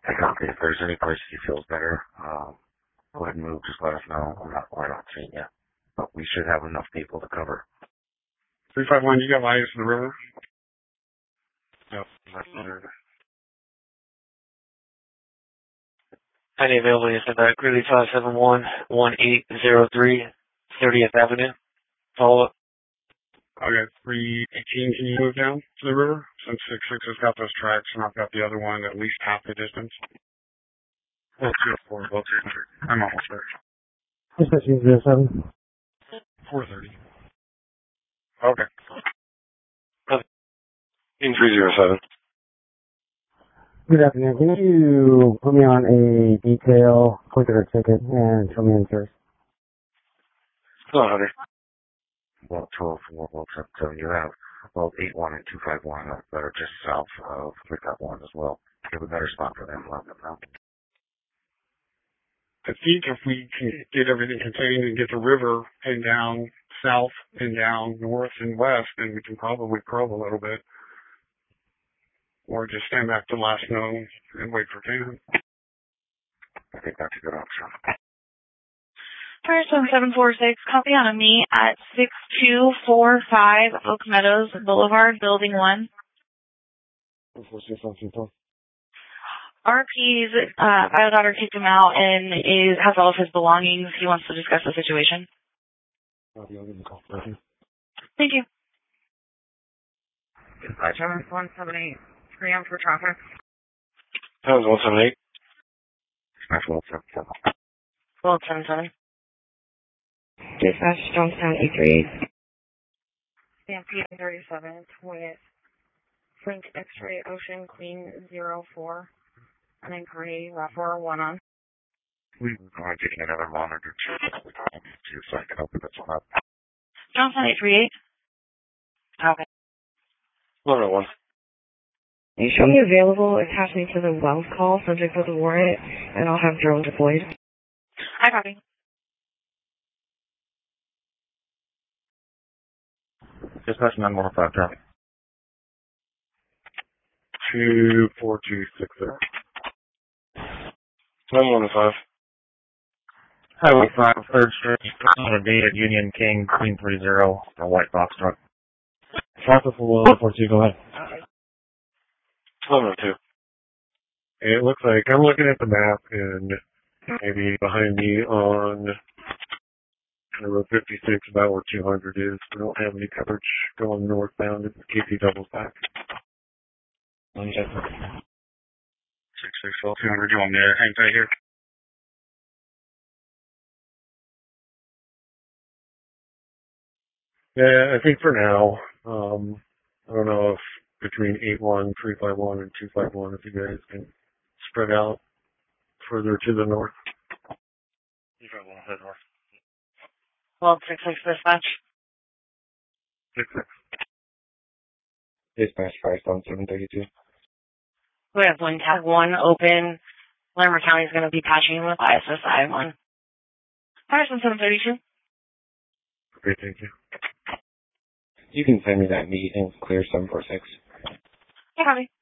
If there's any place he feels better, go ahead and move. Just let us know. I'm not quite on scene yet. But we should have enough people to cover. 351, you got eyes to the river? Yep, that's better. Any availability is back. Greeley 571-1803, 30th Avenue. Follow up. Okay, 318, can you move down to the river? Since 66 has got those tracks, and I've got the other one at least half the distance. Well, 204, both 200. I'm almost there. Dispatch 07. 430. Okay. In 307. Good afternoon. Can you put me on a detail, click it or ticket, and show me in first? 100. Well, 12-4, well, 7, you have both 81 and 251 that are just south of 351 as well. You have a better spot for them. Let them know. I think if we can get everything contained and get the river and down south and down north and west, then we can probably probe a little bit. Or just stand back to last known and wait for Cannon. I think that's a good option. First 746, copy on a me at 6245 Oak Meadows Boulevard, Building 1. RP's bio daughter kicked him out and has all of his belongings. He wants to discuss the situation. Thank you. 178. 3 on for traffic. That was 178. That's 177. 1277. Dispatch, Johnstown 838. Stampede 37 with Flint X-Ray Ocean Queen 04. And then Gray Rapper 1 on. We're taking another monitor too, so I can open this one up. Johnstown 838. Okay. 101. You show me available, attach me to the Wells call, subject with the warrant, and I'll have drone deployed. I copy. Dispatch 915 traffic. 24260. 915. Highway 5, 3rd Street, on a date at Union King, Queen 30, a white box truck. Traffic for 142, go ahead. 102. It looks like I'm looking at the map, and maybe behind me on Road 56, about where 200 is. We don't have any coverage going northbound if KP doubles back. 1 200, you want me to hang tight here? Yeah, I think for now, I don't know if between 81, 351, and 251, if you guys can spread out further to the north. 351, head north. 1266 dispatch. 66. Dispatch Firestone 732. We have one tab 1 open. Larimer County is going to be patching with ISSI 1. Firestone 732. Great, thank you. You can send me that meet and clear 746. Yeah, copy.